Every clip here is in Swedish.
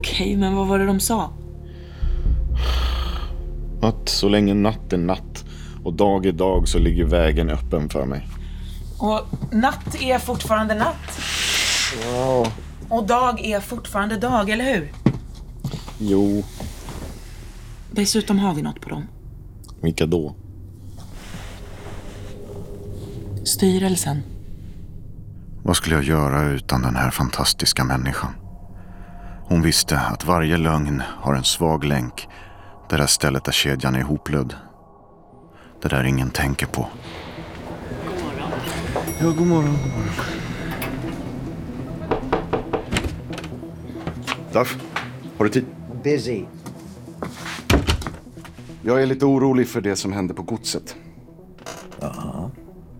Okej, men vad var det de sa? Att så länge natt är natt och dag är dag så ligger vägen öppen för mig. Och natt är fortfarande natt. Ja. Och dag är fortfarande dag, eller hur? Jo. Dessutom har vi något på dem. Vilka då? Styrelsen. Vad skulle jag göra utan den här fantastiska människan? Hon visste att varje lögn har en svag länk. Det där stället där kedjan är ihoplödd. Det där ingen tänker på. Ja, god morgon. Duff, har du tid? Busy. Jag är lite orolig för det som hände på godset. Jaha.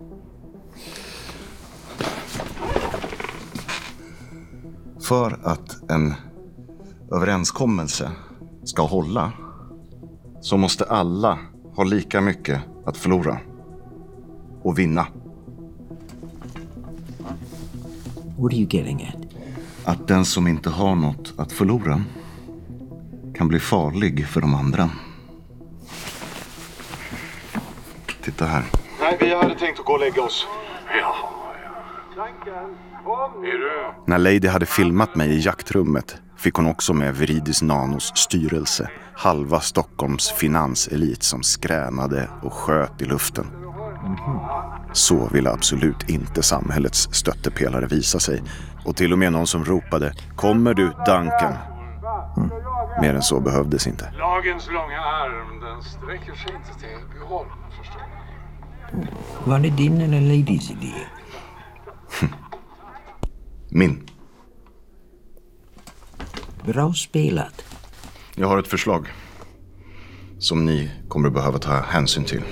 För att en överenskommelse ska hålla så måste alla ha lika mycket att förlora och vinna. What are you getting at? Att den som inte har något att förlora kan bli farlig för de andra. Titta här. Nej, vi hade tänkt att gå och lägga oss. När Lady hade filmat mig i jaktrummet fick hon också med Viridis Nanos styrelse. Halva Stockholms finanselit som skränade och sköt i luften. Så ville absolut inte samhällets stöttepelare visa sig. Och till och med någon som ropade: kommer du, Duncan? Mer än så behövdes inte. Lagens långa arm, den sträcker sig inte till behåll, förstår du. Var det din eller Ladies idé? Min. Bra spelat. Jag har ett förslag som ni kommer att behöva ta hänsyn till.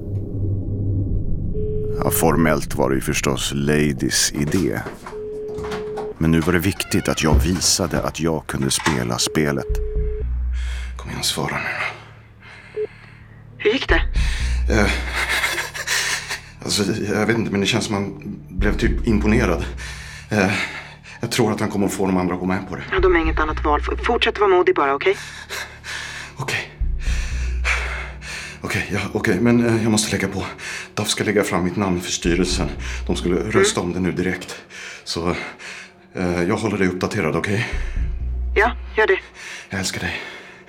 Ja, formellt var det ju förstås Ladies idé. Men nu var det viktigt att jag visade att jag kunde spela spelet. Kom igen, svara nu. Hur gick det? Alltså, jag vet inte, men det känns som man blev typ imponerad. Jag tror att han kommer att få de andra att gå med på det. Ja, de har inget annat val. Fortsätt vara modig bara, okej? Okej, men jag måste lägga på. Duff ska lägga fram mitt namn för styrelsen. De skulle rösta om det nu direkt. Så jag håller dig uppdaterad, okej? Ja, gör det. Jag älskar dig.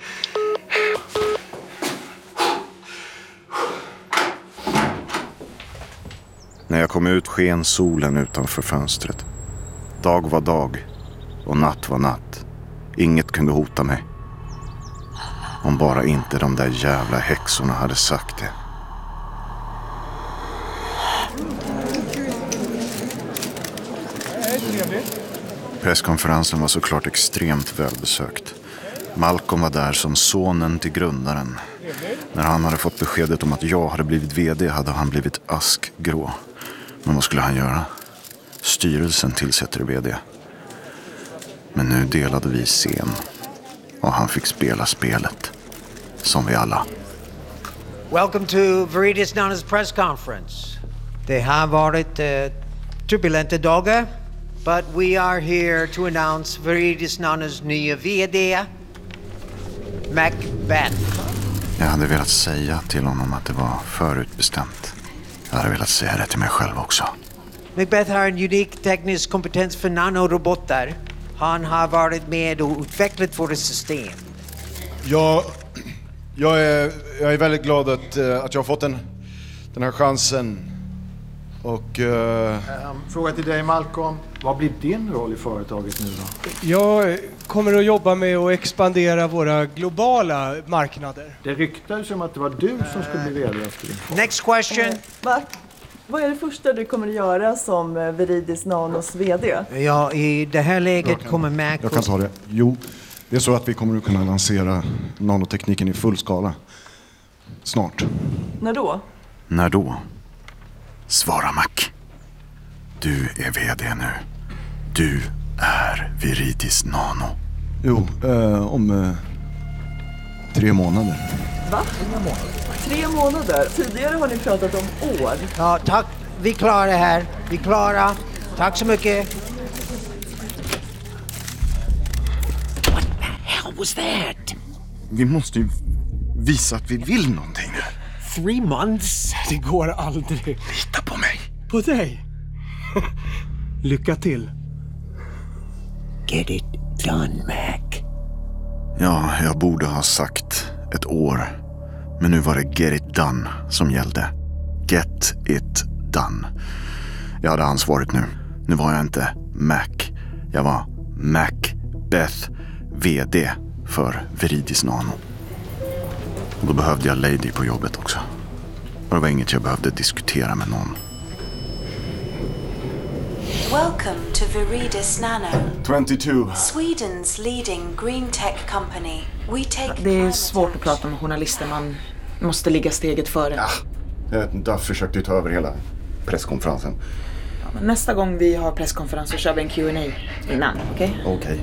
När jag kom ut sken solen utanför fönstret. Dag var dag och natt var natt. Inget kunde hota mig. Om bara inte de där jävla häxorna hade sagt det. Presskonferensen var såklart extremt välbesökt. Malcolm var där som sonen till grundaren. När han hade fått beskedet om att jag hade blivit vd hade han blivit askgrå. Men vad skulle han göra? Styrelsen tillsätter vd. Men nu delade vi scen. Och han fick spela spelet. Som vi alla. Welcome to Viridis Nanas press conference. Det har varit turbulenta dagar, but we are here to announce Viridis Nanas nya VD, Macbeth. Jag hade velat säga till honom att det var förutbestämt. Jag hade velat säga det till mig själv också. Macbeth har en unik teknisk kompetens för nanorobotar. Han har varit med och utvecklat våra system. Jag är väldigt glad att jag har fått den här chansen. Och fråga till dig, Malcolm. Vad blir din roll i företaget nu då? Jag kommer att jobba med att expandera våra globala marknader. Det ryktades om att det var du som skulle bli vd efter din far. Next question. Vad är det första du kommer att göra som Viridis Nanos vd? Ja, i det här läget kommer Mac... jag kan ta det. Jo, det är så att vi kommer att kunna lansera nanotekniken i full skala. Snart. När då? När då? Svara, Mac. Du är vd nu. Du är Viridis Nano. Jo, om 3 månader. Va? 3 månader? Tidigare har ni pratat om år. Ja, tack. Vi klarar det här. Vi klarar. Tack så mycket. was that? Vi måste ju visa att vi vill någonting. 3 months? Det går aldrig. Lita på mig. På dig. Lycka till. Get it done, Mac. Ja, jag borde ha sagt ett år. Men nu var det get it done som gällde. Get it done. Jag hade ansvaret nu. Nu var jag inte Mac. Jag var Macbeth, VD för Viridis Nano. Och då behövde jag Lady på jobbet också. Och det var inget jag behövde diskutera med någon. Welcome to Viridis Nano, 22. Sweden's leading green tech company. We take. Det är svårt att prata med journalister. Man måste ligga steget före. Ja, jag försökte ta över hela presskonferensen. Ja, men nästa gång vi har presskonferens så kör vi en Q&A innan, okej? Okej.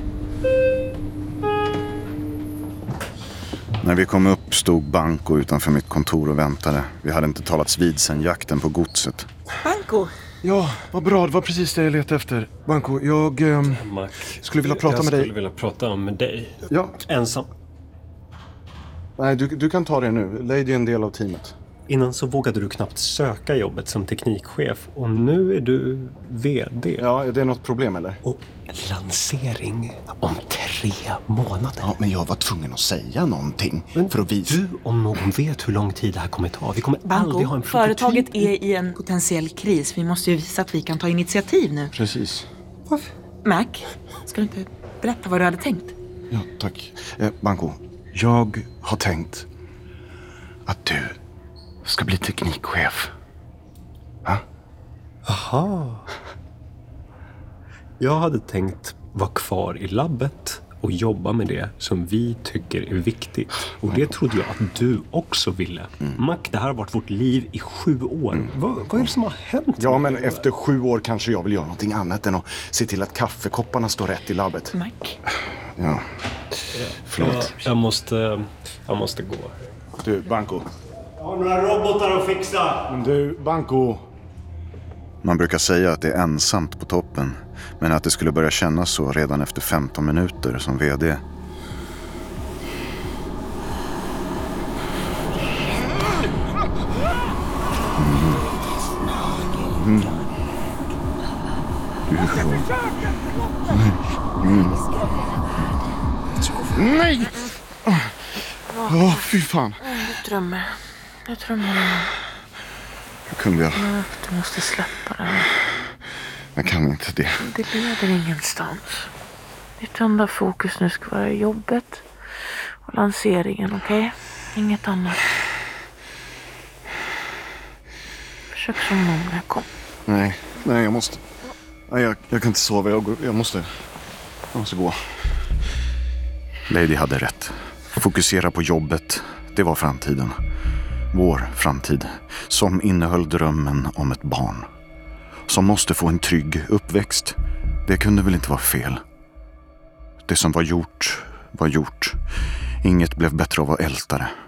När vi kom upp stod Banco utanför mitt kontor och väntade. Vi hade inte talats vid sedan jakten på godset. Banco! Ja, vad bra. Det var precis det jag letade efter. Banco, jag skulle vilja prata med dig. Jag skulle vilja prata med dig. Ja. Ensam. Nej, du kan ta det nu. Lady är en del av teamet. Innan så vågade du knappt söka jobbet som teknikchef. Och nu är du VD. Ja, är det något problem eller? Och lansering om 3 månader. Ja, men jag var tvungen att säga någonting för att visa. Du om någon vet hur lång tid det här kommer ta. Vi kommer aldrig ha en prototyp. Företaget är i en potentiell kris. Vi måste ju visa att vi kan ta initiativ nu. Precis. Mac, ska du inte berätta vad du hade tänkt? Ja, tack. Banco, jag har tänkt att du ska bli teknikchef. Va? Aha. Jag hade tänkt vara kvar i labbet och jobba med det som vi tycker är viktigt. Och det trodde jag att du också ville. Mac, det här har varit vårt liv i 7 år. Vad är det som har hänt? Ja, men efter 7 år kanske jag vill göra någonting annat än att se till att kaffekopparna står rätt i labbet. Mac? Ja. Förlåt. Jag måste gå. Du, Banco. Jag har några robotar att fixa. Men du, Banco. Man brukar säga att det är ensamt på toppen. Men att det skulle börja kännas så redan efter 15 minuter som VD. Nej! Fy fan. Jag drömmer. Hur kunde jag? Du måste släppa det. Jag kan inte det. Det leder ingenstans. Ditt enda fokus nu ska vara jobbet och lanseringen, okej? Inget annat. Försök som någon när jag kom. Nej, jag måste. Nej, jag kan inte sova. Jag måste gå. Lady hade rätt. Fokusera på jobbet. Det var framtiden. Vår framtid. Som innehöll drömmen om ett barn. Som måste få en trygg uppväxt. Det kunde väl inte vara fel. Det som var gjort var gjort. Inget blev bättre av att älta det.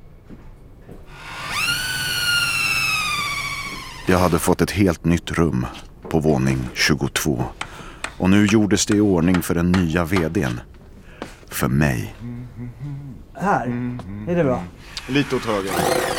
Jag hade fått ett helt nytt rum på våning 22. Och nu gjordes det i ordning för den nya vdn. För mig. Här, är det bra? Lite åt höger.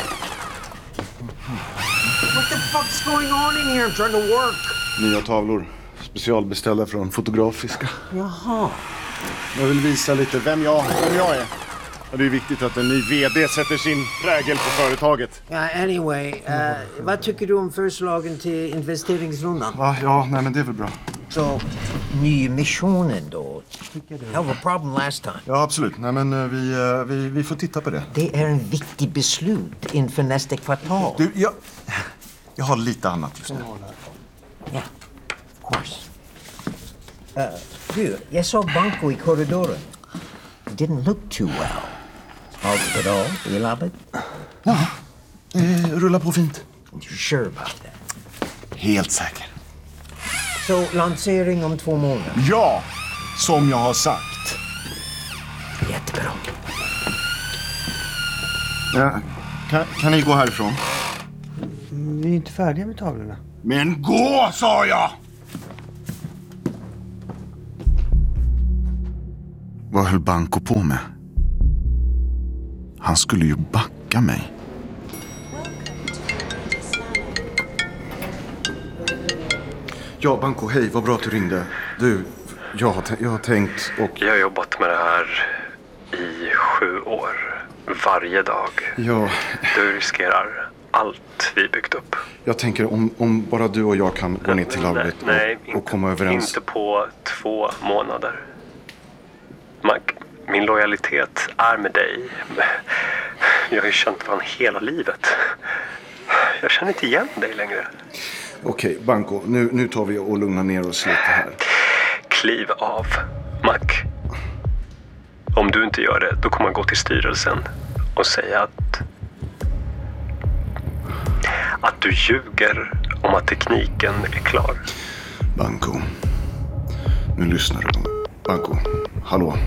What the fuck's going on in here? I'm trying to work. Nya tavlor. Specialbeställda från Fotografiska. Jaha. Jag vill visa lite vem jag är. Och det är viktigt att en ny vd sätter sin prägel på företaget. Anyway, vad tycker du om förslagen till investeringsrundan? Ja, nej men det är väl bra. Så, nymissionen då? Hell of a problem last time. Ja, absolut. Nej men vi får titta på det. Det är en viktig beslut inför nästa kvartal. Du, jag har lite annat just nu. Ja, of course. Du, jag såg Banco i korridoren. It didn't look too well. Allt bra i labbet? Ja, rullar på fint. You sure about that? Helt säker. Så lansering om 2 månader? Ja, som jag har sagt. Jättebra. Ja, kan ni gå härifrån? Vi är inte färdiga med tavlorna. Men gå, sa jag! Vad höll Banco på med? Han skulle ju backa mig. Ja, Banco, hej. Vad bra att du ringde. Du, jag har tänkt och... Jag har jobbat med det här i 7 år. Varje dag. Ja. Du riskerar allt vi byggt upp. Jag tänker om bara du och jag kan gå ner till labbet och komma överens. Inte på 2 månader. Mac, min lojalitet är med dig. Jag har ju känt varandra hela livet. Jag känner inte igen dig längre. Okej, Banco, nu tar vi och lugnar ner oss lite här. Kliv av, Mac. Om du inte gör det, då kommer jag gå till styrelsen och säga att du ljuger om att tekniken är klar. Banco, nu lyssnar du. Banco, hallå.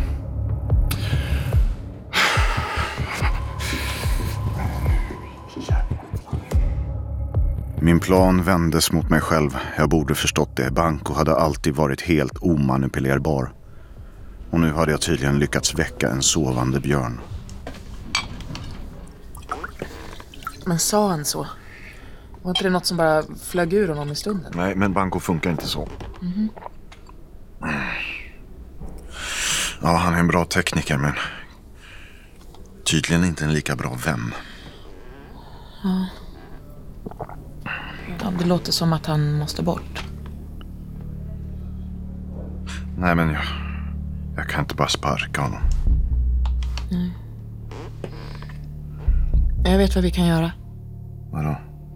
Min plan vändes mot mig själv. Jag borde förstått det. Banco hade alltid varit helt omanipulerbar. Och nu hade jag tydligen lyckats väcka en sovande björn. Men sa han så? Var inte det något som bara flög ur honom i stunden? Nej, men Banco funkar inte så. Mhm. Ja, han är en bra tekniker, men tydligen inte en lika bra vän. Ja. Ja, det låter som att han måste bort. Nej, men jag kan inte bara sparka honom. Nej. Jag vet vad vi kan göra. Vadå?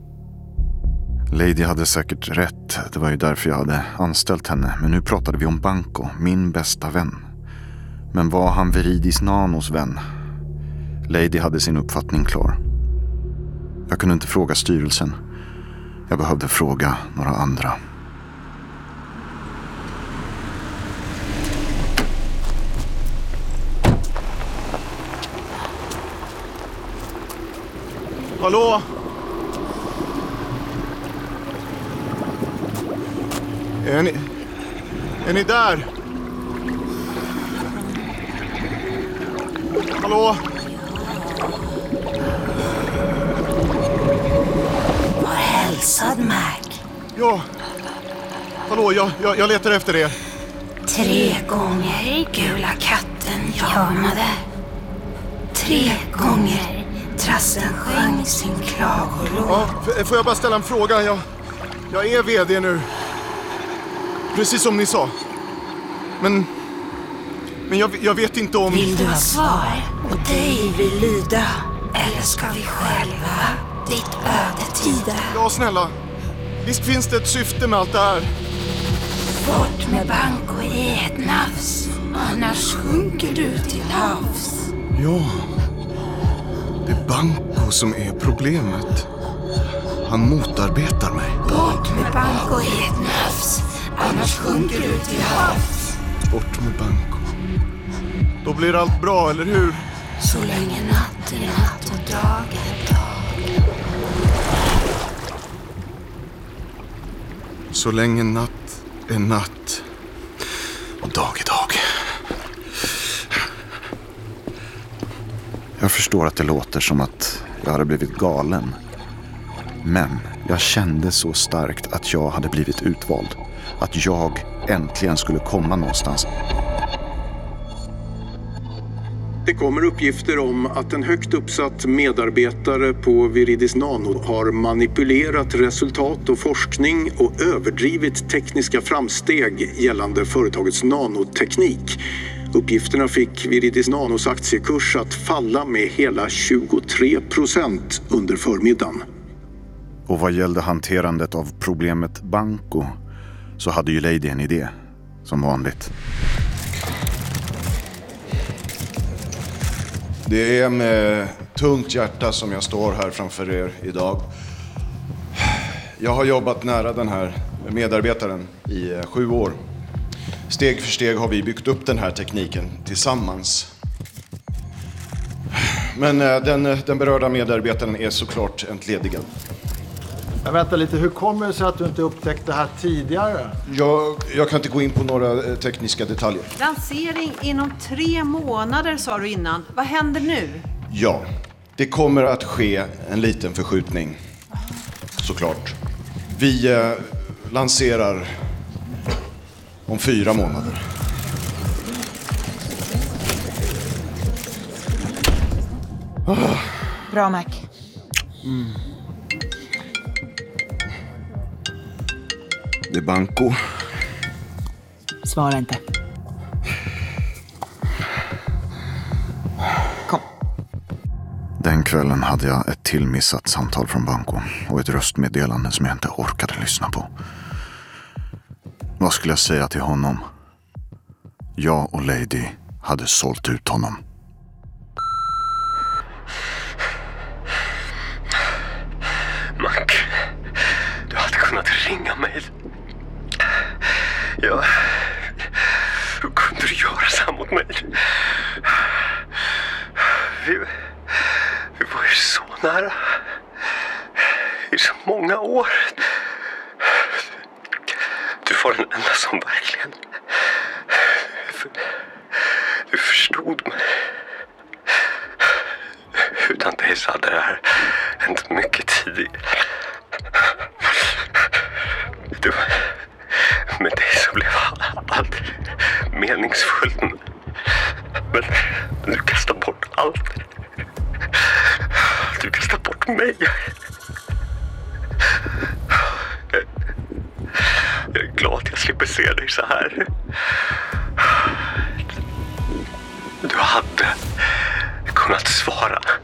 Lady hade säkert rätt. Det var ju därför jag hade anställt henne. Men nu pratade vi om Banco, min bästa vän. Men var han Viridis Nanos vän? Lady hade sin uppfattning klar. Jag kunde inte fråga styrelsen. Jag behövde fråga några andra. Hallå? Är ni där? Hallå? Var hälsad, Mac. Ja. Hallå, jag letar efter er. 3 gånger gula katten jamade. 3 gånger trassen sjöng sin klagolåt. Ja, får jag bara ställa en fråga? Jag är vd nu. Precis som ni sa. Men jag vet inte om... Vill du ha svar och dig vill lyda? Eller ska vi själva ditt öde tida? Ja, snälla. Visst finns det ett syfte med allt det här? Bort med Banco i ett nafs, annars sjunker du till havs. Ja, det är Banco som är problemet. Han motarbetar mig. Bort med Banco i ett nafs, annars sjunker du till havs. Bort med Banco. Då blir allt bra, eller hur? Så länge natt är natt och dag är dag. Så länge natt är natt och dag är dag. Jag förstår att det låter som att jag hade blivit galen. Men jag kände så starkt att jag hade blivit utvald. Att jag äntligen skulle komma någonstans. Det kommer uppgifter om att en högt uppsatt medarbetare på Viridis Nano har manipulerat resultat och forskning och överdrivit tekniska framsteg gällande företagets nanoteknik. Uppgifterna fick Viridis Nanos aktiekurs att falla med hela 23% under förmiddagen. Och vad gällde hanterandet av problemet Banco så hade ju Lady en idé, som vanligt. Det är med tungt hjärta som jag står här framför er idag. Jag har jobbat nära den här medarbetaren i 7 år. Steg för steg har vi byggt upp den här tekniken tillsammans. Men den berörda medarbetaren är såklart entledigad. Jag väntar lite, hur kommer det sig att du inte upptäckte det här tidigare? Jag kan inte gå in på några tekniska detaljer. Lansering inom 3 månader sa du innan. Vad händer nu? Ja, det kommer att ske en liten förskjutning. Såklart. Vi lanserar om 4 månader. Bra, Mac. Det är Banco. Svara inte. Kom. Den kvällen hade jag ett tillmissat samtal från Banco och ett röstmeddelande som jag inte orkade lyssna på. Vad skulle jag säga till honom? Jag och Lady hade sålt ut honom. Mac, du hade kunnat ringa mig. Hur kunde du göra så här mot mig? Vi var ju så nära. I så många år. Du var den enda som verkligen... Du förstod mig. Utan dig så hade det här hänt mycket tidigt. Det var med dig så blev allt meningsfullt. Men du kastar bort allt. Du kastar bort mig. Jag är glad att jag slipper se dig så här. Du hade kunnat svara.